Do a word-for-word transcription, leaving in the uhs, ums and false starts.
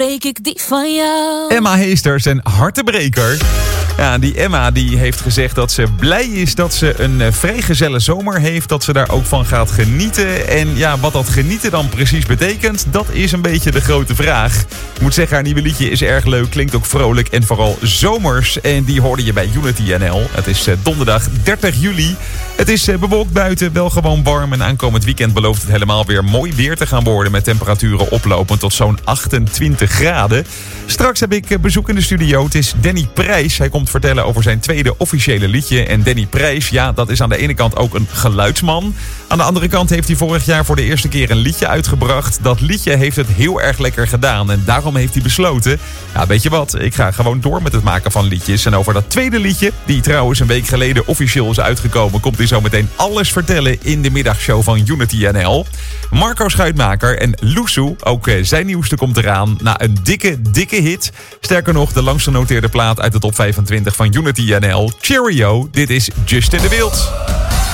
breek ik die van jou. Emma Heesters en Hartebreker. Ja, die Emma die heeft gezegd dat ze blij is dat ze een vrijgezelle zomer heeft. Dat ze daar ook van gaat genieten. En ja, wat dat genieten dan precies betekent, dat is een beetje de grote vraag. Ik moet zeggen, haar nieuwe liedje is erg leuk, klinkt ook vrolijk en vooral zomers. En die hoorde je bij Unity N L. Het is donderdag dertig juli. Het is bewolkt buiten, wel gewoon warm. En aankomend weekend belooft het helemaal weer mooi weer te gaan worden. Met temperaturen oplopend tot zo'n achtentwintig graden. Straks heb ik bezoek in de studio. Het is Danny Prijs. Hij komt vertellen over zijn tweede officiële liedje. En Danny Prijs, ja, dat is aan de ene kant ook een geluidsman. Aan de andere kant heeft hij vorig jaar voor de eerste keer een liedje uitgebracht. Dat liedje heeft het heel erg lekker gedaan. En daarom heeft hij besloten, ja, weet je wat, ik ga gewoon door met het maken van liedjes. En over dat tweede liedje, die trouwens een week geleden officieel is uitgekomen, komt hij zo meteen alles vertellen in de middagshow van Unity N L. Marco Schuitmaker en Loesoe, ook zijn nieuwste komt eraan na een dikke, dikke hit. Sterker nog, de langst genoteerde plaat uit de top vijfentwintig van Unity N L. Cheerio, dit is Justin de Wild.